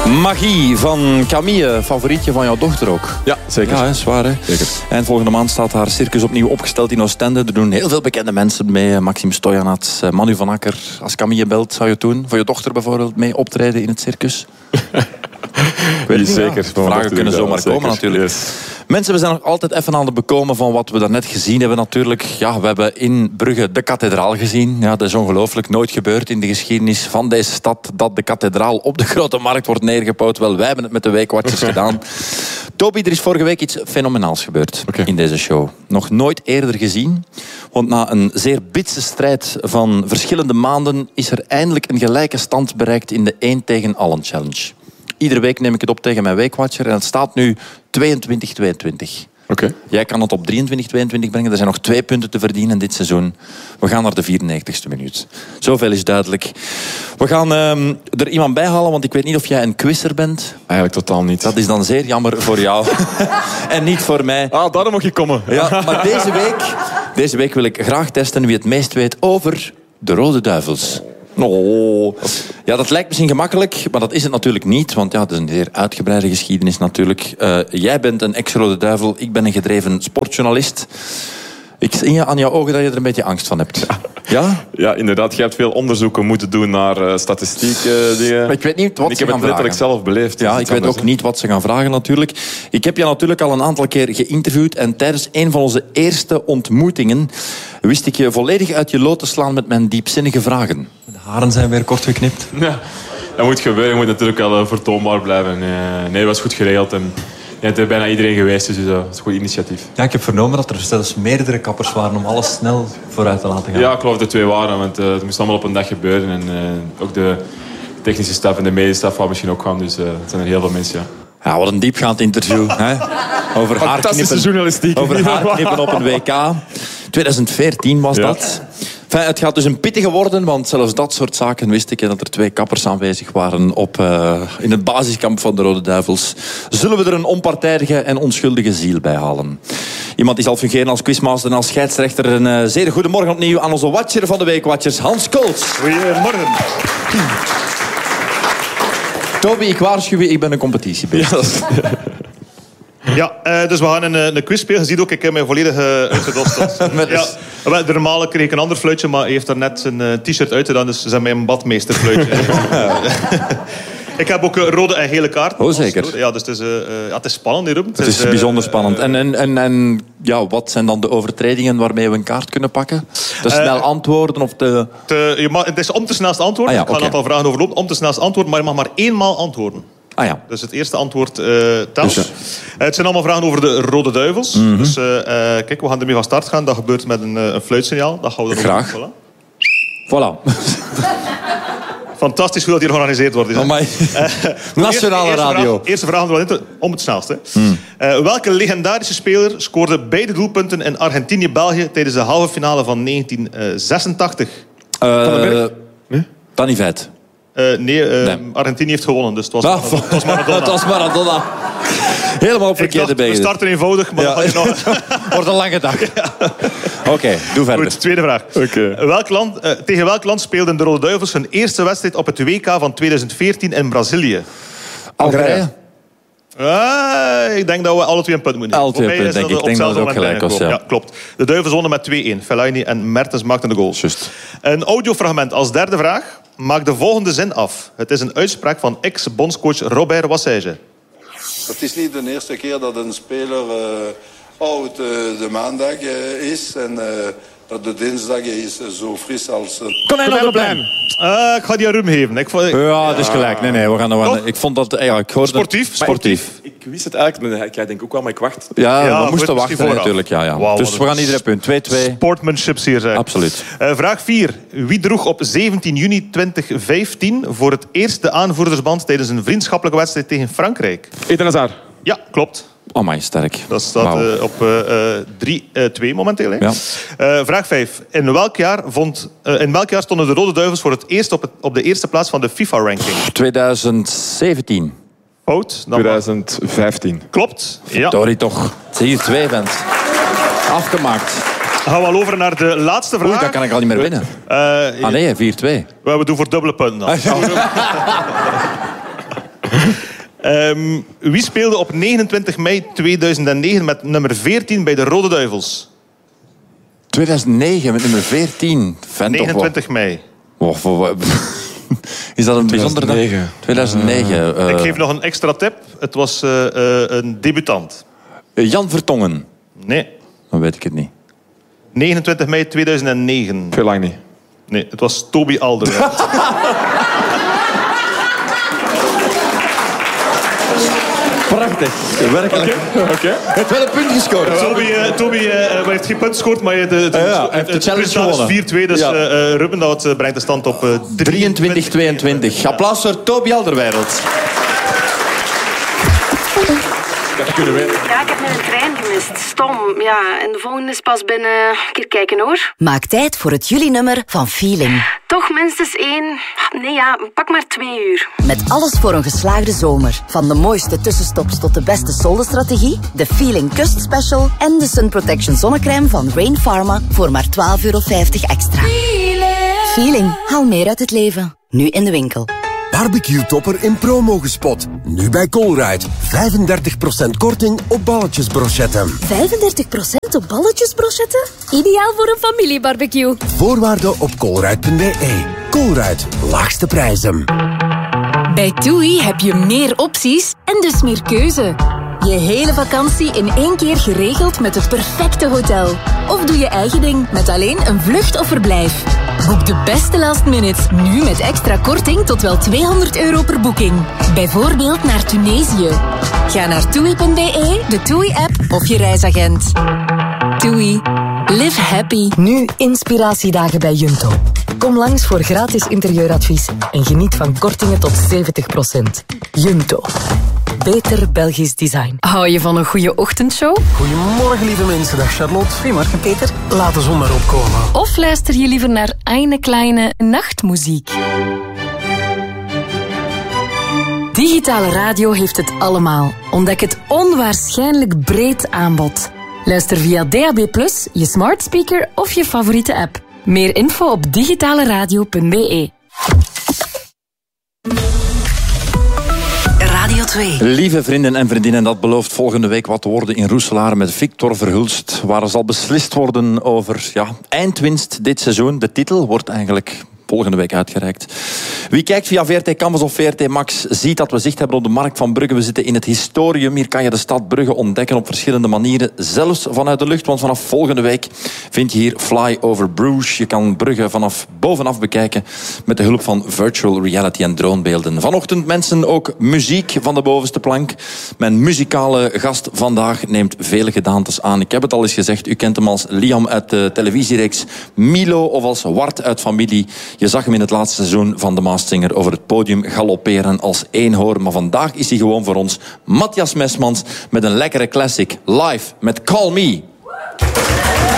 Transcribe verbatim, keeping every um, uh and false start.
Magie van Camille, favorietje van jouw dochter ook. Ja, zeker. Ja, is waar, hè? Zeker. En volgende maand staat haar circus opnieuw opgesteld in Oostende. Er doen heel veel bekende mensen mee. Maxime Stojanat, Manu van Akker. Als Camille belt, zou je het doen? Voor je dochter bijvoorbeeld mee optreden in het circus? Ik weet niet, zeker. Ja. Vragen kunnen zomaar komen natuurlijk. Yes. Mensen, we zijn nog altijd even aan het bekomen van wat we daarnet gezien hebben natuurlijk. Ja, we hebben in Brugge de kathedraal gezien. Ja, dat is ongelooflijk. Nooit gebeurd in de geschiedenis van deze stad dat de kathedraal op de Grote Markt wordt neergebouwd. Wel, wij hebben het met de Weekwatchers gedaan. Toby, er is vorige week iets fenomenaals gebeurd okay. in deze show. Nog nooit eerder gezien. Want na een zeer bitse strijd van verschillende maanden is er eindelijk een gelijke stand bereikt in de één tegen allen challenge. Iedere week neem ik het op tegen mijn Weekwatcher en het staat nu tweeëntwintig tweeëntwintig. Okay. Jij kan het op drieëntwintig tweeëntwintig brengen. Er zijn nog twee punten te verdienen dit seizoen. We gaan naar de vierennegentigste minuut. Zoveel is duidelijk. We gaan um, er iemand bij halen, want ik weet niet of jij een quizzer bent. Eigenlijk totaal niet. Dat is dan zeer jammer voor jou. En niet voor mij. Ah, daarom mag je komen. Ja, maar deze week, deze week wil ik graag testen wie het meest weet over de Rode Duivels. Oh. Ja, dat lijkt misschien gemakkelijk, maar dat is het natuurlijk niet. Want ja, het is een zeer uitgebreide geschiedenis natuurlijk. Uh, jij bent een ex-Rode Duivel, ik ben een gedreven sportjournalist. Ik zie je aan jouw ogen dat je er een beetje angst van hebt. Ja, ja? ja inderdaad. Je hebt veel onderzoeken moeten doen naar uh, statistiek. Uh, die, uh... Maar ik weet niet wat ik ze heb gaan het letterlijk vragen. zelf beleefd. Ja, ik weet ook niet wat ze gaan vragen natuurlijk. Ik heb je natuurlijk al een aantal keer geïnterviewd en tijdens een van onze eerste ontmoetingen wist ik je volledig uit je lood te slaan met mijn diepzinnige vragen. De haren zijn weer kort geknipt. Ja, dat moet gebeuren. Je moet natuurlijk wel uh, vertoonbaar blijven. Uh, nee, dat was goed geregeld en ja, het is bijna iedereen geweest, dus uh, dat is een goed initiatief. Ja, ik heb vernomen dat er zelfs meerdere kappers waren om alles snel vooruit te laten gaan. Ja, ik geloof dat er twee waren, want uh, het moest allemaal op een dag gebeuren. En uh, ook de technische staf en de medische staf waren misschien ook gaan, dus uh, het zijn er heel veel mensen, ja. Ja, wat een diepgaand interview. Hè? Over Fantastische haarknippen, journalistiek. over haarknippen op een W K. twintig veertien was ja. dat. Enfin, het gaat dus een pittige worden, want zelfs dat soort zaken wist ik. Dat er twee kappers aanwezig waren op, uh, in het basiskamp van de Rode Duivels. Zullen we er een onpartijdige en onschuldige ziel bij halen? Iemand die zal fungeren als quizmaster en als scheidsrechter. Een uh, zeer goede morgen opnieuw aan onze watcher van de Weekwatchers, Hans Koolts. Goedemorgen. Toby, ik waarschuw je, ik ben een competitie bezig. Ja, ja uh, dus we gaan een, een quiz spelen. Je ziet ook, ik heb mij volledig uh, uitgedost. Ja, wel, de normale kreeg ik een ander fluitje, maar hij heeft er net zijn uh, t-shirt uitgedaan, dus ze zijn mij een badmeesterfluitje. Ik heb ook uh, rode en gele kaarten. Oh, zeker. Ja, dus het is, uh, ja, het is spannend hierop. Het is, het is uh, bijzonder spannend. Uh, en en, en, en ja, wat zijn dan de overtredingen waarmee we een kaart kunnen pakken? Te snel uh, antwoorden of te... te je mag, het is om te snelst antwoorden. Ah, ja, ik ga okay. een aantal vragen overlopen. Om te snelst antwoorden, maar je mag maar eenmaal antwoorden. Ah, ja. Dus het eerste antwoord uh, telt. Dus, uh, het zijn allemaal vragen over de Rode Duivels. Mm-hmm. Dus uh, uh, kijk, we gaan ermee van start gaan. Dat gebeurt met een, uh, een fluitsignaal. Dat gaan we Graag. Op. Voilà. voilà. Fantastisch hoe dat hier georganiseerd wordt. Oh my. uh, Nationale eerste, radio. Vraag, eerste vraag om het snelste. Hmm. Uh, welke legendarische speler scoorde beide doelpunten in Argentinië-België tijdens de halve finale van negentien zesentachtig? Uh, Van den Berg? Nee? Danny Veit. Uh, nee, uh, nee, Argentinië heeft gewonnen, dus het was, ah, het was Maradona. Het was Maradona. Helemaal op verkeerde benen. We starten eenvoudig, maar ja. dan ga je nog... Wordt een lange dag. Ja. Oké, okay, doe verder. Goed, tweede vraag. Okay. Welk land, uh, tegen welk land speelden de Rode Duivels hun eerste wedstrijd op het W K van twintig veertien in Brazilië? Algerije. Uh, ik denk dat we alle twee een punt moeten nemen. Alle twee een punt, denk ik. Ik denk dat het ook gelijk was, ja. ja. Klopt. De Duivels wonnen met twee-één. Fellaini en Mertens maakten de goal. Just. Een audiofragment als derde vraag. Maak de volgende zin af. Het is een uitspraak van ex-bondscoach Robert Wassage. Het is niet de eerste keer dat een speler uh, oud uh, de maandag uh, is en uh, dat de dinsdag is zo fris als... Uh... Konijn op de plein. Uh, ik ga die een rum geven. Ik vond... Ja, dat is gelijk. Nee, nee, we gaan er. Ik vond dat... Ja, ik hoorde... Sportief. Sportief. Ik, ik wist het eigenlijk. Ik denk ook wel, maar ik wacht. Ja, ja we moesten wachten vooraf. natuurlijk. Ja, ja. Wow, dus we gaan iedere punt. twee-twee. Sportmanship zeer zeker. Absoluut. Uh, vraag vier. Wie droeg op zeventien juni tweeduizend vijftien voor het eerst de aanvoerdersband tijdens een vriendschappelijke wedstrijd tegen Frankrijk? Eden Hazard. Ja, klopt. Oh my, sterk. Dat staat wow. uh, op drie-twee uh, momenteel. Hè? Ja. Uh, vraag vijf. In welk, jaar vond, uh, in welk jaar stonden de Rode Duivels voor het eerst op, het, op de eerste plaats van de FIFA-ranking? twintig zeventien. Fout. twintig vijftien. Klopt. Ja. Verdorie toch. Dat je hier twee bent. Afgemaakt. Gaan we al over naar de laatste vraag. Oei, dat kan ik al niet meer winnen. Uh, ah nee, vier-twee. We doen voor dubbele punten dan. um, wie speelde op negenentwintig mei tweeduizend negen met nummer veertien bij de Rode Duivels? tweeduizend negen met nummer veertien. Vent negenentwintig mei. Oh, voor, is dat een bijzondere dag? tweeduizend negen. Uh, Ik geef nog een extra tip. Het was uh, uh, een debutant. Jan Vertongen. Nee. Dan weet ik het niet. negenentwintig mei tweeduizend negen. Veel lang niet. Nee, het was Toby Alderweireld. Prachtig. Werkelijk. Oké. Okay. Het wel een punt gescoord. Toby, uh, Toby uh, heeft geen punt gescoord, maar de, de, de, uh, ja, het, heeft het de challenge gewonnen. vier twee, dus ja. uh, Ruben dat uh, brengt de stand op uh, drieëntwintig tweeëntwintig. Applaus voor Toby Alderweireld. Ja, ik heb mijn trein gemist. Stom. Ja, en de volgende is pas binnen... Een keer kijken, hoor. Maak tijd voor het juli-nummer van Feeling. Toch minstens één... Nee, ja, pak maar twee uur. Met alles voor een geslaagde zomer. Van de mooiste tussenstops tot de beste soldenstrategie, de Feeling Kust Special en de Sun Protection zonnecrème van Rain Pharma voor maar twaalf euro vijftig extra. Feeling. Feeling. Haal meer uit het leven. Nu in de winkel. Barbecue-topper in promo gespot. Nu bij Colruyt. vijfendertig procent korting op balletjesbrochetten. vijfendertig procent op balletjesbrochetten? Ideaal voor een familiebarbecue. Voorwaarden op colruyt punt b e. Colruyt. Laagste prijzen. Bij TUI heb je meer opties en dus meer keuze. Je hele vakantie in één keer geregeld met het perfecte hotel. Of doe je eigen ding met alleen een vlucht of verblijf. Boek de beste last minutes nu met extra korting tot wel tweehonderd euro per boeking. Bijvoorbeeld naar Tunesië. Ga naar toei punt b e, de TUI-app of je reisagent. TUI. Live happy. Nu inspiratiedagen bij Junto. Kom langs voor gratis interieuradvies en geniet van kortingen tot zeventig procent. Junto. Beter Belgisch design. Hou je van een goede ochtendshow? Goedemorgen, lieve mensen. Dag Charlotte. Goedemorgen, Peter. Laat de zon maar opkomen. Of luister je liever naar eine kleine nachtmuziek? Digitale radio heeft het allemaal. Ontdek het onwaarschijnlijk breed aanbod. Luister via D A B plus, je smart speaker of je favoriete app. Meer info op digitaleradio punt b e. Radio twee. Lieve vrienden en vriendinnen, dat belooft volgende week wat te worden in Roeselaar met Victor Verhulst, waar er zal beslist worden over ja, eindwinst dit seizoen. De titel wordt eigenlijk volgende week uitgereikt. Wie kijkt via V R T Canvas of V R T Max ziet dat we zicht hebben op de markt van Brugge. We zitten in het historium. Hier kan je de stad Brugge ontdekken op verschillende manieren. Zelfs vanuit de lucht, want vanaf volgende week vind je hier Fly over Bruges. Je kan Brugge vanaf bovenaf bekijken met de hulp van virtual reality en dronebeelden. Vanochtend mensen ook muziek van de bovenste plank. Mijn muzikale gast vandaag neemt vele gedaantes aan. Ik heb het al eens gezegd, u kent hem als Liam uit de televisiereeks Milo of als Wart uit Familie. Je zag hem in het laatste seizoen van The Masked Singer over het podium galopperen als eenhoorn. Maar vandaag is hij gewoon voor ons Matthias Mesmans met een lekkere classic live met Call Me.